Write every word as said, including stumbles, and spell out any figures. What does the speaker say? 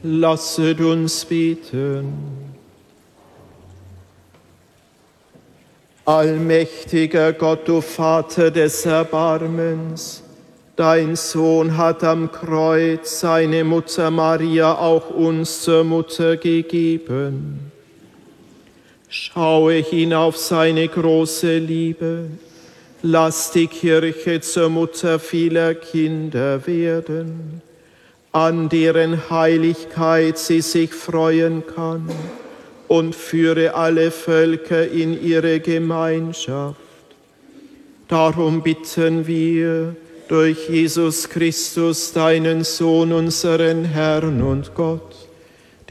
Lasset uns beten. Allmächtiger Gott, du Vater des Erbarmens, dein Sohn hat am Kreuz seine Mutter Maria auch uns zur Mutter gegeben. Schaue hin auf seine große Liebe. Lass die Kirche zur Mutter vieler Kinder werden, an deren Heiligkeit sie sich freuen kann, und führe alle Völker in ihre Gemeinschaft. Darum bitten wir durch Jesus Christus, deinen Sohn, unseren Herrn und Gott,